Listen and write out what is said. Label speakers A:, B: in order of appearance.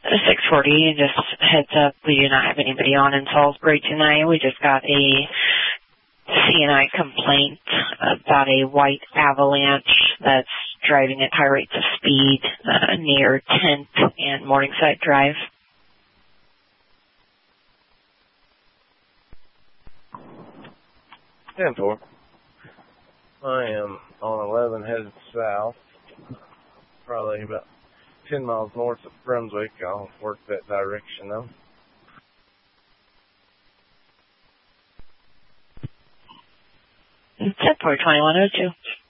A: 640, just heads up, we do not have anybody on in Salisbury tonight. We just got a CNI complaint about a white Avalanche that's driving at high rates of speed near 10th and Morningside Drive.
B: 10-4. I am on 11 headed south, probably about 10 miles north of Brunswick. I'll work that direction though.
A: 10-4, 2102.